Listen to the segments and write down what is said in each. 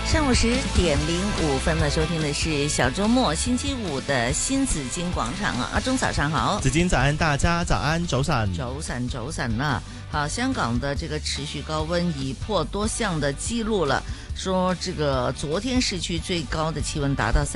上午10:05呢，收听的是小周末星期五的新紫金广场啊，阿忠早上好， 紫金早安，大家早安，早晨， 早晨啦。好，香港的这个持续高温已破多项的记录了。说这个昨天市区最高的气温达到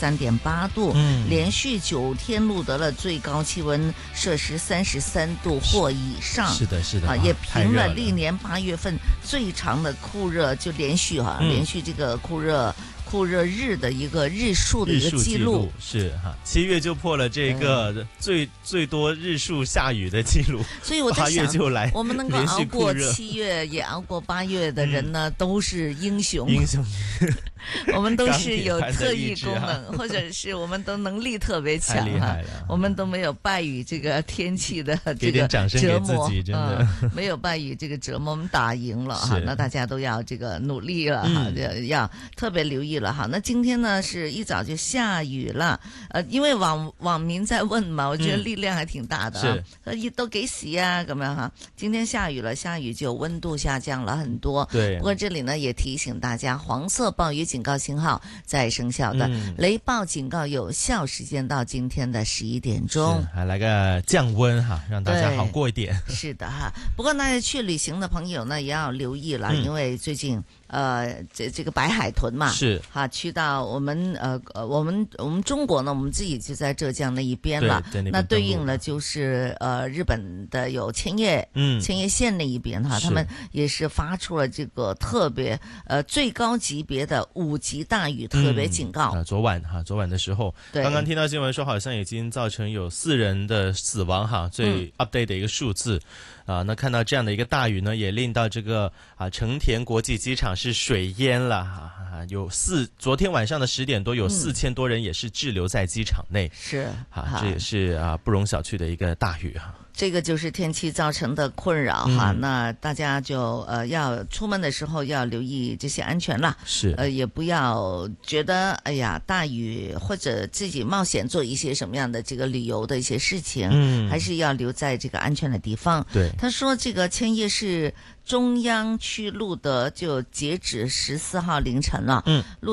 33.8度，连续9天录得了最高气温摄氏33度或以上。 是的， 也平了历年8月份最长的酷热，就连续这个酷热日的一个日数的一个记录。 是哈，7月就破了这个最多日数下雨的记录， 所以我在想， 8月就来， 我们能够熬过7月也熬过8月的人呢，都是英雄。我们都是有特异功能，或者是我们都能力特别强我们都没有败于这个天气的这个折磨，没有败于这个折磨，我们打赢了哈。那大家都要这个努力了哈，要特别留意了哈。那今天呢是一早就下雨了，因为网民在问嘛，我觉得力量还挺大的啊，都幾時啊咁樣哈。今天下雨了，下雨就温度下降了很多。 对， 不过这里呢也提醒大家，黄色暴雨警告信号在生效的，雷暴警告有效时间到今天的11点钟。 还来个降温哈，让大家好过一点。 是的哈，不过呢去旅行的朋友呢也要留意了，因为最近这个白海豚嘛， 是哈，去到我们中国呢，我们自己就在浙江那一边了。那对应了就是日本的有千叶县那一边哈，他们也是发出了这个特别最高级别的5级大雨特别警告。 昨晚的时候，刚刚听到新闻说好像已经造成有4人的死亡哈，最 update 的一个数字。那看到这样的一个大雨呢，也令到这个成田国际机场是水淹了昨天晚上的10点多有4000多人也是滞留在机场内。 是这也是不容小觑的一个大雨哈。 这个就是天气造成的困扰哈，那大家就要出门的时候要留意这些安全啦。 是也不要觉得哎呀大雨或者自己冒险做一些什么样的这个旅游的一些事情，还是要留在这个安全的地方。 对， 他说这个千叶市中央区路的就截止14号凌晨了，